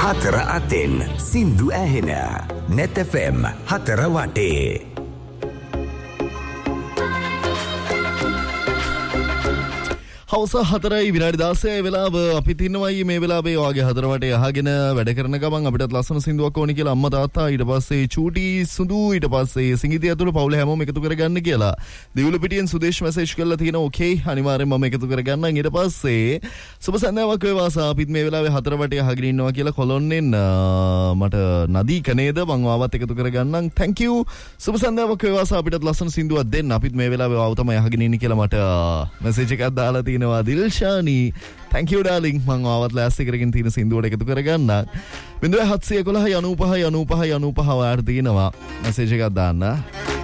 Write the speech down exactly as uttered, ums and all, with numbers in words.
හතර අතෙන් සින්දු ඇහෙන net F M හතර වටේ. හවස හතරයි විනාඩි දාසයයි වෙලාව අපි තින්නවයි මේ වෙලාවේ ඔයාගේ හතර වටේ අහගෙන වැඩ කරන ගමන් අපිටත් ලස්සන සින්දුවක් ඕනි කියලා අම්මා තාත්තා ඊට පස්සේ චූටි සුදු ඊට පස්සේ සිංගිතිය ඇතුළු පවුල හැමෝම එකතු කරගන්න කියලා දිවුල පිටියෙන් සුදේශ් මැසේජ් කරලා තියෙනවා. ඕකේ අනිවාර්යෙන්ම මම එකතු කරගන්නම්. ඊට පස්සේ සුබ සන්ධ්‍යාවක් වේවා අපිත් මේ වෙලාවේ හතර වටේ අහගෙන ඉන්නවා කියලා කොලොන්නෙන් මට නදී කනේද මම ආවත් එකතු කරගන්නම්. thank you සුබ සන්ධ්‍යාවක් වේවා අපිටත් ලස්සන සින්දුවක් දෙන්න. අපිත් මේ වෙලාවේ ආව තමයි අහගෙන ඉන්නේ කියලා මට මැසේජ් එකක් දාලා තියෙනවා. දිල්ෂානි thank you darling මම ආවත් ලෑස්ති කරගෙන තියෙන සින්දුවට එකතු කරගන්න. බිංදුව හත්සිය එකොළහ යනූපහ යනූපහ යනූපහ වාර්ත තියෙනවා මැසේජ් එකක් දාන්න.